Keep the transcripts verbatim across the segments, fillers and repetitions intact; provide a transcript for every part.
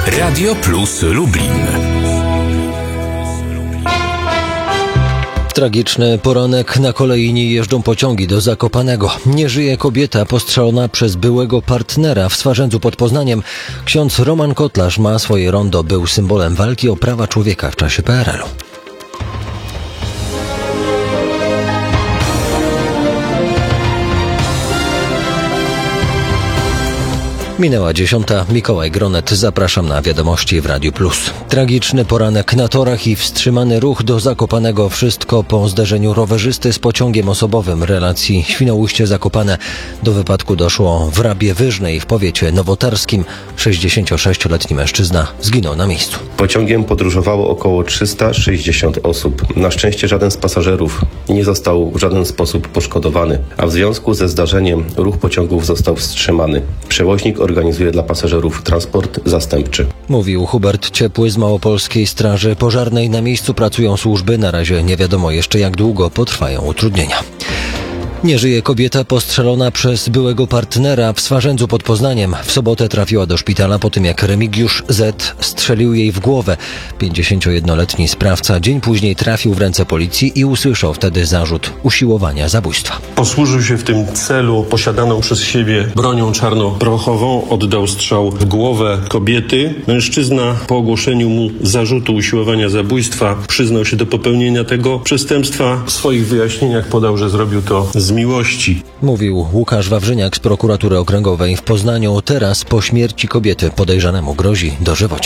Radio Plus Lublin. Tragiczny poranek. Na kolei nie jeżdżą pociągi do Zakopanego. Nie żyje kobieta postrzelona przez byłego partnera w Swarzędzu pod Poznaniem. Ksiądz Roman Kotlarz ma swoje rondo. Był symbolem walki o prawa człowieka w czasie P R L u. Minęła dziesiąta. Mikołaj Gronet. Zapraszam na wiadomości w Radiu Plus. Tragiczny poranek na torach i wstrzymany ruch do Zakopanego. Wszystko po zderzeniu rowerzysty z pociągiem osobowym relacji Świnoujście-Zakopane. Do wypadku doszło w Rabie Wyżnej w powiecie nowotarskim. sześćdziesięciosześcioletni mężczyzna zginął na miejscu. Pociągiem podróżowało około trzysta sześćdziesiąt osób. Na szczęście żaden z pasażerów nie został w żaden sposób poszkodowany, a w związku ze zdarzeniem ruch pociągów został wstrzymany. Przewoźnik organizuje dla pasażerów transport zastępczy. Mówił Hubert Ciepły z Małopolskiej Straży Pożarnej. Na miejscu pracują służby. Na razie nie wiadomo jeszcze, jak długo potrwają utrudnienia. Nie żyje kobieta postrzelona przez byłego partnera w Swarzędzu pod Poznaniem. W sobotę trafiła do szpitala po tym, jak Remigiusz Z. strzelił jej w głowę. pięćdziesięciojednoletni sprawca dzień później trafił w ręce policji i usłyszał wtedy zarzut usiłowania zabójstwa. Posłużył się w tym celu posiadaną przez siebie bronią czarnoprochową, oddał strzał w głowę kobiety. Mężczyzna po ogłoszeniu mu zarzutu usiłowania zabójstwa przyznał się do popełnienia tego przestępstwa. W swoich wyjaśnieniach podał, że zrobił to z miłości. Mówił Łukasz Wawrzyniak z prokuratury okręgowej w Poznaniu. Teraz po śmierci kobiety podejrzanemu grozi dożywocie.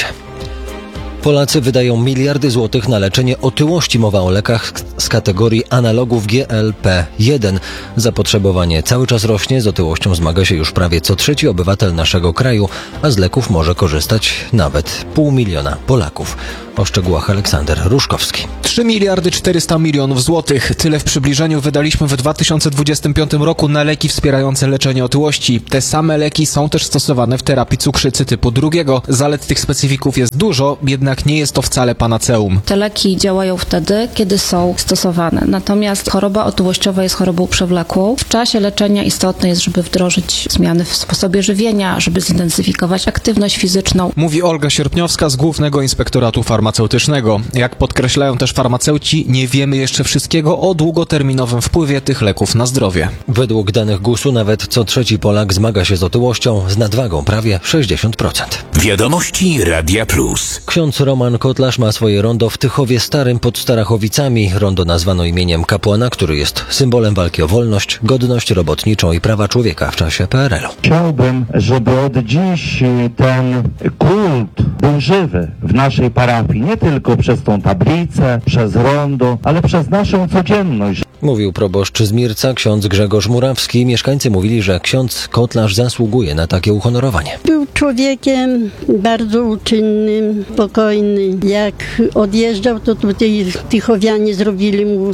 Polacy wydają miliardy złotych na leczenie otyłości. Mowa o lekach z kategorii analogów G L P jeden. Zapotrzebowanie cały czas rośnie. Z otyłością zmaga się już prawie co trzeci obywatel naszego kraju, a z leków może korzystać nawet pół miliona Polaków. O szczegółach Aleksander Ruszkowski. trzy miliardy czterysta milionów złotych. Tyle w przybliżeniu wydaliśmy w dwa tysiące dwudziestym piątym roku na leki wspierające leczenie otyłości. Te same leki są też stosowane w terapii cukrzycy typu drugiego. Zalet tych specyfików jest dużo, jednak nie jest to wcale panaceum. Te leki działają wtedy, kiedy są stosowane. Natomiast choroba otyłościowa jest chorobą przewlekłą. W czasie leczenia istotne jest, żeby wdrożyć zmiany w sposobie żywienia, żeby zintensyfikować aktywność fizyczną. Mówi Olga Sierpniowska z Głównego Inspektoratu Farmaceutycznego. Jak podkreślają też farmaceuci, nie wiemy jeszcze wszystkiego o długoterminowym wpływie tych leków na zdrowie. Według danych gusu nawet co trzeci Polak zmaga się z otyłością, z nadwagą prawie sześćdziesiąt procent. Wiadomości Radia Plus. Ksiądz Roman Kotlarz ma swoje rondo w Tychowie Starym pod Starachowicami. Rondo nazwano imieniem kapłana, który jest symbolem walki o wolność, godność robotniczą i prawa człowieka w czasie P R L u. Chciałbym, żeby od dziś ten kult był żywy w naszej parafii. Nie tylko przez tą tablicę, przez rondo, ale przez naszą codzienność. Mówił proboszcz z Mirca, ksiądz Grzegorz Murawski. Mieszkańcy mówili, że ksiądz Kotlarz zasługuje na takie uhonorowanie. Był człowiekiem bardzo uczynnym, spokojny. Jak odjeżdżał, to tutaj tychowianie zrobili mu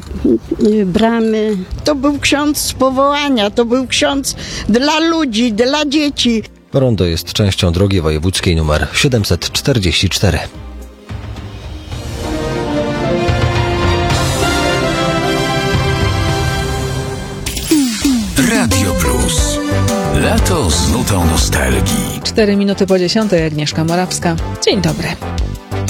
bramy. To był ksiądz z powołania, to był ksiądz dla ludzi, dla dzieci. Rondo jest częścią drogi wojewódzkiej numer siedemset czterdzieści cztery. Radio Plus. Lato z nutą nostalgii. Cztery minuty po dziesiątej. Agnieszka Morawska. Dzień dobry.